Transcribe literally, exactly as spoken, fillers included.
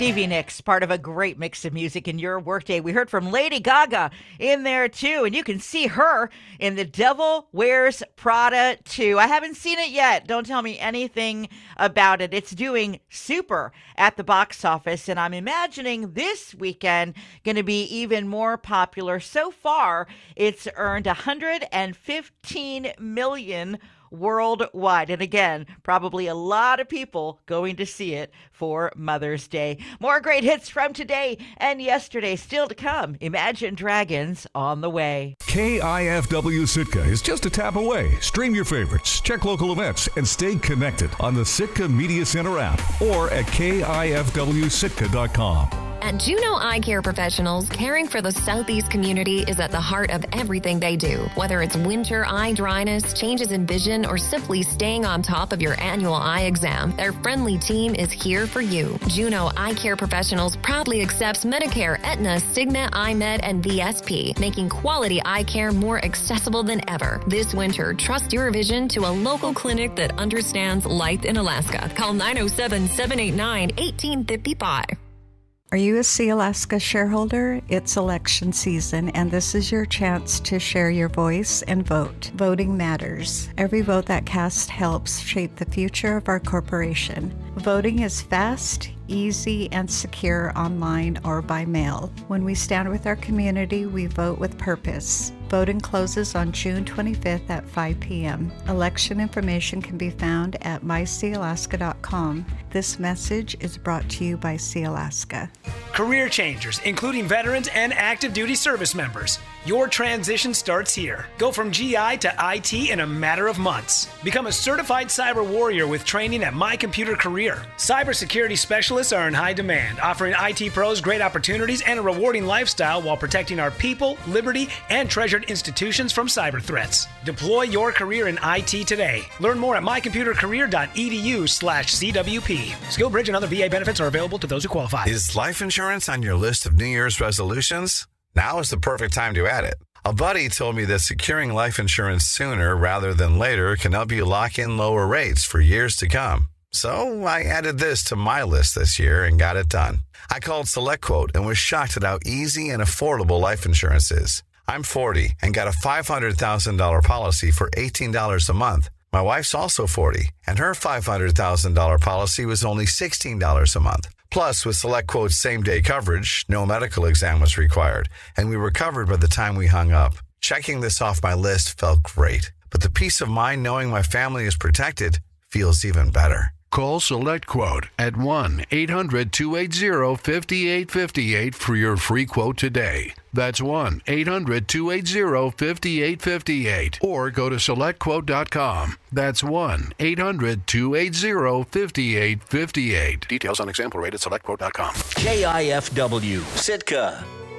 Stevie Nicks, part of a great mix of music in your workday. We heard from Lady Gaga in there too, and you can see her in The Devil Wears Prada two. I haven't seen it yet. Don't tell me anything about it. It's doing super at the box office, and I'm imagining this weekend going to be even more popular. So far, it's earned one hundred fifteen million dollars worldwide. And again, probably a lot of people going to see it for Mother's Day. More great hits from today and yesterday still to come. Imagine Dragons on the way. K I F W Sitka is just a tap away. Stream your favorites, check local events, and stay connected on the Sitka Media Center app or at K I F W Sitka dot com. At Juno Eye Care Professionals, caring for the Southeast community is at the heart of everything they do. Whether it's winter eye dryness, changes in vision, or simply staying on top of your annual eye exam, their friendly team is here for you. Juno Eye Care Professionals proudly accepts Medicare, Aetna, Cigna, iMed, and V S P, making quality eye care more accessible than ever. This winter, trust your vision to a local clinic that understands life in Alaska. Call nine oh seven, seven eight nine, one eight five five. Are you a Sealaska shareholder? It's election season, and this is your chance to share your voice and vote. Voting matters. Every vote that cast helps shape the future of our corporation. Voting is fast, easy, and secure online or by mail. When we stand with our community, we vote with purpose. Voting closes on June twenty-fifth at five p.m. Election information can be found at my sealaska dot com. This message is brought to you by Sealaska. Career changers, including veterans and active duty service members. Your transition starts here. Go from G I to I T in a matter of months. Become a certified cyber warrior with training at My Computer Career. Cybersecurity specialists are in high demand, offering I T pros great opportunities and a rewarding lifestyle while protecting our people, liberty, and treasured institutions from cyber threats. Deploy your career in I T today. Learn more at my computer career dot e d u slash C W P. SkillBridge and other V A benefits are available to those who qualify. Is life insurance on your list of New Year's resolutions? Now is the perfect time to add it. A buddy told me that securing life insurance sooner rather than later can help you lock in lower rates for years to come. So I added this to my list this year and got it done. I called SelectQuote and was shocked at how easy and affordable life insurance is. I'm forty and got a five hundred thousand dollars policy for eighteen dollars a month. My wife's also forty, and her five hundred thousand dollars policy was only sixteen dollars a month. Plus, with SelectQuote's same-day coverage, no medical exam was required, and we were covered by the time we hung up. Checking this off my list felt great, but the peace of mind knowing my family is protected feels even better. Call SelectQuote at one eight hundred, two eight zero, five eight five eight for your free quote today. That's one eight hundred, two eight zero, five eight five eight. Or go to select quote dot com. That's one eight hundred, two eight zero, five eight five eight. Details on example rate at select quote dot com. K I F W Sitka.